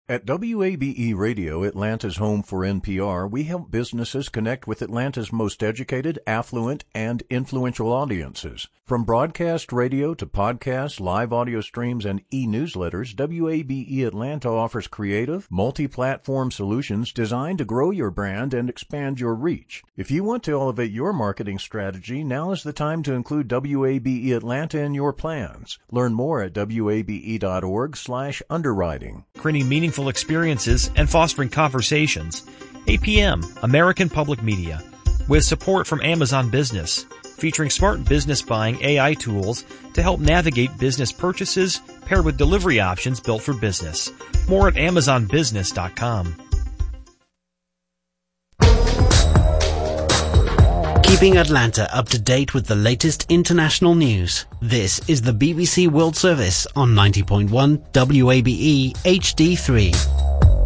At WABE Radio, Atlanta's home for NPR, we help businesses connect with Atlanta's most educated, affluent, and influential audiences. From broadcast radio to podcasts, live audio streams, and e-newsletters, WABE Atlanta offers creative, multi-platform solutions designed to grow your brand and expand your reach. If you want to elevate your marketing strategy, now is the time to include WABE Atlanta in your plans. Learn more at wabe.org/underwriting. Creating meaningful experiences and fostering conversations. APM, American Public Media, with support from Amazon Business, featuring smart business buying AI tools to help navigate business purchases paired with delivery options built for business. More at amazonbusiness.com. Keeping Atlanta up to date with the latest international news. This is the BBC World Service on 90.1 WABE HD3.